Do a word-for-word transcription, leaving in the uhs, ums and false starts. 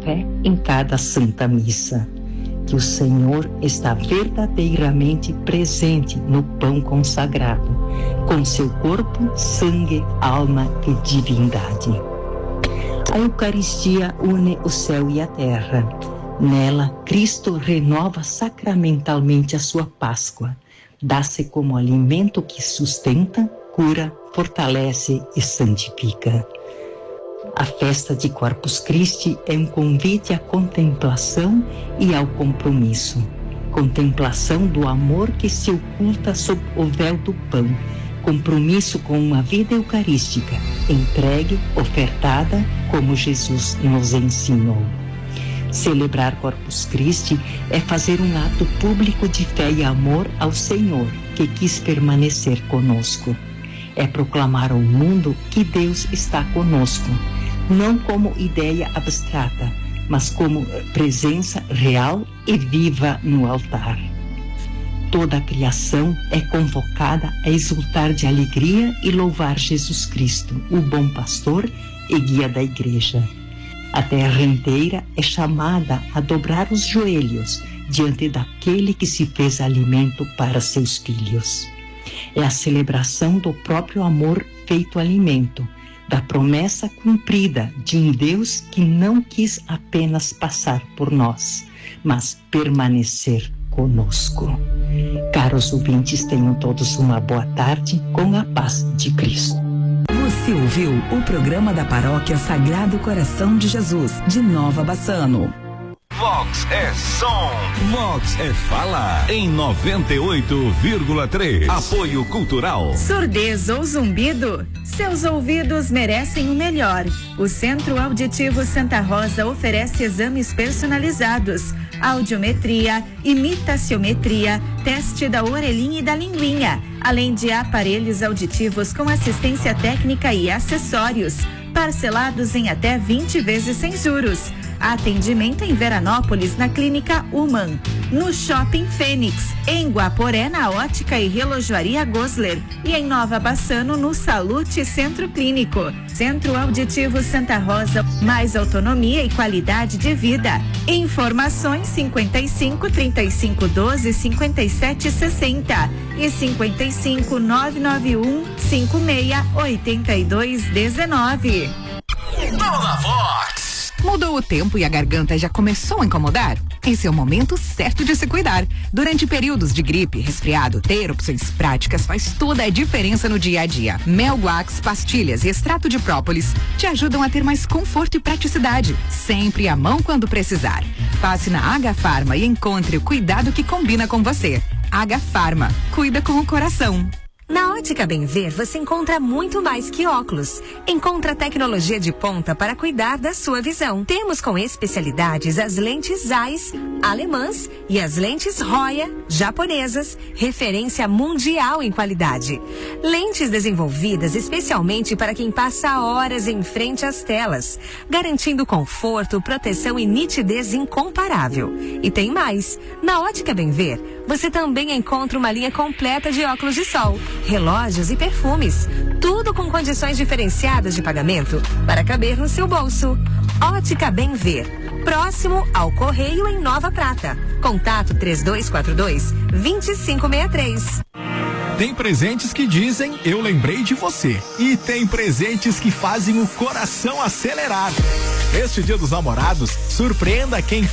fé em cada Santa Missa. Que o Senhor está verdadeiramente presente no pão consagrado, com seu corpo, sangue, alma e divindade. A Eucaristia une o céu e a terra. Nela, Cristo renova sacramentalmente a sua Páscoa. Dá-se como alimento que sustenta, cura, fortalece e santifica. A festa de Corpus Christi é um convite à contemplação e ao compromisso. Contemplação do amor que se oculta sob o véu do pão. Compromisso com uma vida eucarística, entregue, ofertada, como Jesus nos ensinou. Celebrar Corpus Christi é fazer um ato público de fé e amor ao Senhor, que quis permanecer conosco. É proclamar ao mundo que Deus está conosco, não como ideia abstrata, mas como presença real e viva no altar. Toda a criação é convocada a exultar de alegria e louvar Jesus Cristo, o bom pastor e guia da igreja. A terra inteira é chamada a dobrar os joelhos diante daquele que se fez alimento para seus filhos. É a celebração do próprio amor feito alimento, da promessa cumprida de um Deus que não quis apenas passar por nós, mas permanecer conosco. Caros ouvintes, tenham todos uma boa tarde com a paz de Cristo. Você ouviu o programa da Paróquia Sagrado Coração de Jesus, de Nova Bassano. Vox é som, Vox é fala, em noventa e oito vírgula três. Apoio Cultural. Surdez ou zumbido? Seus ouvidos merecem o melhor. O Centro Auditivo Santa Rosa oferece exames personalizados, audiometria, imitaciometria, teste da orelhinha e da linguinha, além de aparelhos auditivos com assistência técnica e acessórios, parcelados em até vinte vezes sem juros. Atendimento em Veranópolis, na Clínica Human, no Shopping Fênix, em Guaporé, na Ótica e Relojoaria Gosler, e em Nova Bassano, no Salute Centro Clínico. Centro Auditivo Santa Rosa, mais autonomia e qualidade de vida. Informações cinquenta e cinco, trinta e cinco, doze, cinquenta e sete, sessenta e cinquenta e cinco, nove nove um, cinco seis, oito dois um nove. Dona Vox. Mudou o tempo e a garganta já começou a incomodar? Esse é o momento certo de se cuidar. Durante períodos de gripe e resfriado, ter opções práticas faz toda a diferença no dia a dia. Melguax, pastilhas e extrato de própolis te ajudam a ter mais conforto e praticidade, sempre à mão quando precisar. Passe na H Farma e encontre o cuidado que combina com você. H Farma, cuida com o coração. Na Ótica Bem Ver, você encontra muito mais que óculos. Encontra tecnologia de ponta para cuidar da sua visão. Temos com especialidades as lentes Zeiss, alemãs e as lentes Roya, japonesas, referência mundial em qualidade. Lentes desenvolvidas especialmente para quem passa horas em frente às telas, garantindo conforto, proteção e nitidez incomparável. E tem mais. Na Ótica Bem Ver, você também encontra uma linha completa de óculos de sol, relógios e perfumes. Tudo com condições diferenciadas de pagamento para caber no seu bolso. Ótica Bem Ver, próximo ao Correio em Nova Prata. Contato três dois quatro dois, dois cinco seis três. Tem presentes que dizem eu lembrei de você. E tem presentes que fazem o coração acelerar. Este Dia dos Namorados, surpreenda quem